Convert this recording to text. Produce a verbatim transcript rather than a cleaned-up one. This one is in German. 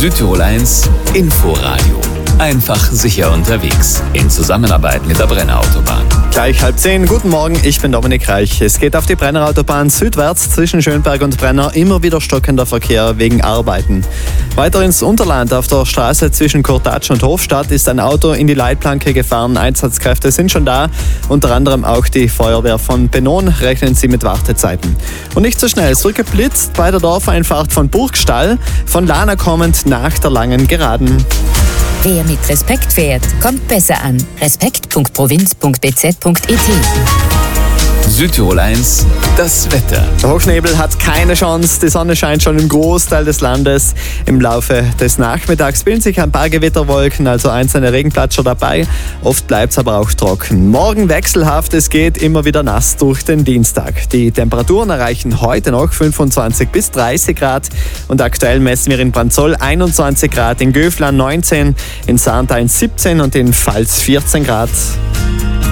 Südtirol eins Inforadio. Einfach sicher unterwegs. In Zusammenarbeit mit der Brenner Autobahn. Gleich halb zehn. Guten Morgen, ich bin Dominik Reich. Es geht auf die Brenner Autobahn südwärts zwischen Schönberg und Brenner immer wieder stockender Verkehr wegen Arbeiten. Weiter ins Unterland auf der Straße zwischen Kurtatsch und Hofstadt ist ein Auto in die Leitplanke gefahren. Einsatzkräfte sind schon da, unter anderem auch die Feuerwehr von Benon. Rechnen Sie mit Wartezeiten. Und nicht so schnell, es rückgeblitzt bei der Dorfeinfahrt von Burgstall, von Lana kommend nach der langen Geraden. Wer mit Respekt fährt, kommt besser an. respekt punkt provinz punkt b z punkt e t. Südtirol eins, das Wetter. Der Hochnebel hat keine Chance. Die Sonne scheint schon im Großteil des Landes. Im Laufe des Nachmittags bilden sich ein paar Gewitterwolken, also einzelne Regenplatscher dabei. Oft bleibt es aber auch trocken. Morgen wechselhaft, es geht immer wieder nass durch den Dienstag. Die Temperaturen erreichen heute noch fünfundzwanzig bis dreißig Grad. Und aktuell messen wir in Branzoll einundzwanzig Grad, in Göflan neunzehn, in Sarntal siebzehn und in Pfalz vierzehn Grad.